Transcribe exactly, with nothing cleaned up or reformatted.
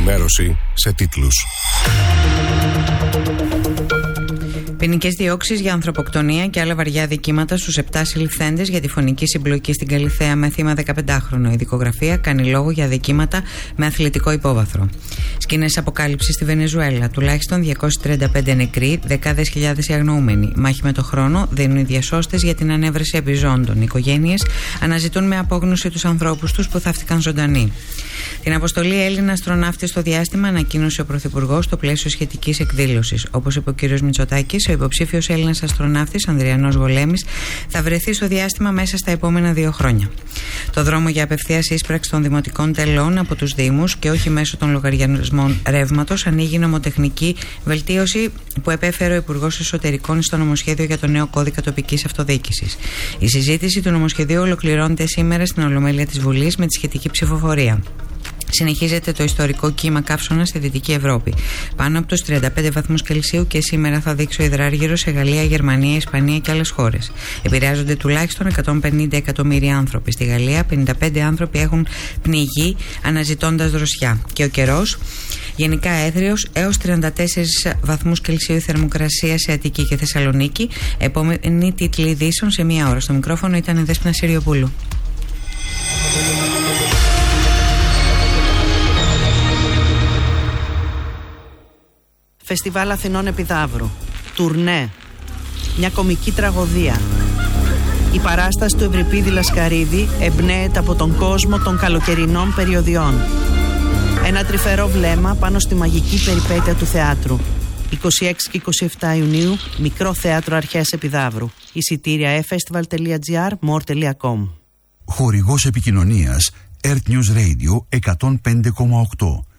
Ενημέρωση σε τίτλους. Ποινικές διώξεις για ανθρωποκτονία και άλλα βαριά δικήματα στους επτά συλληφθέντες για τη φωνική συμπλοκή στην Καλιθέα με θύμα δεκαπεντάχρονο. Η δικογραφία κάνει λόγο για δικήματα με αθλητικό υπόβαθρο. Σκηνές αποκάλυψης στη Βενεζουέλα. Τουλάχιστον διακόσιοι τριάντα πέντε νεκροί, δεκάδες χιλιάδες οι αγνοούμενοι. Μάχη με το χρόνο δίνουν οι διασώστες για την ανέβρεση επιζώντων. Οι οικογένειες αναζητούν με απόγνωση τους ανθρώπους τους που θαύτηκαν ζωντανοί. Την αποστολή Έλληνα αστροναύτη στο διάστημα ανακοίνωσε ο Πρωθυπουργός στο πλαίσιο σχετικής εκδήλωσης. Όπως είπε ο κ. Μητσοτάκης, ο υποψήφιος Έλληνας αστροναύτης Ανδριανός Γολέμης θα βρεθεί στο διάστημα μέσα στα επόμενα δύο χρόνια. Το δρόμο για απευθείας ίσπραξη των δημοτικών τελών από τους Δήμους και όχι μέσω των λογαριασμών ρεύματος ανοίγει νομοτεχνική βελτίωση που επέφερε ο Υπουργός Εσωτερικών στο νομοσχέδιο για το νέο κώδικα τοπικής αυτοδιοίκησης. Η συζήτηση του νομοσχεδίου ολοκληρώνεται σήμερα στην Ολομέλεια της Βουλής με τη σχετική ψηφοφορία. Συνεχίζεται το ιστορικό κύμα καύσωνα στη Δυτική Ευρώπη. Πάνω από τους τριάντα πέντε βαθμούς Κελσίου και σήμερα θα δείξει ο υδράργυρος σε Γαλλία, Γερμανία, Ισπανία και άλλες χώρες. Επηρεάζονται τουλάχιστον εκατόν πενήντα εκατομμύρια άνθρωποι. Στη Γαλλία, πενήντα πέντε άνθρωποι έχουν πνιγεί αναζητώντας δροσιά. Και ο καιρός, γενικά έθριος έως τριάντα τέσσερις βαθμούς Κελσίου η θερμοκρασία σε Αττική και Θεσσαλονίκη. Επόμενη τίτλη ειδήσεων σε μία ώρα. Στο μικρόφωνο ήταν η Δέσποινα Συριοπούλου. Φεστιβάλ Αθηνών Επιδαύρου. Τουρνέ. Μια κομική τραγωδία. Η παράσταση του Ευρυπίδη Λασκαρίδη εμπνέεται από τον κόσμο των καλοκαιρινών περιοδιών. Ένα τρυφερό βλέμμα πάνω στη μαγική περιπέτεια του θεάτρου. είκοσι έξι και είκοσι επτά Ιουνίου, Μικρό Θέατρο Αρχαίας Επιδαύρου. Εισιτήρια e festival τελεία gr, more τελεία com. Χορηγός επικοινωνίας Earth News Radio εκατόν πέντε κόμμα οκτώ.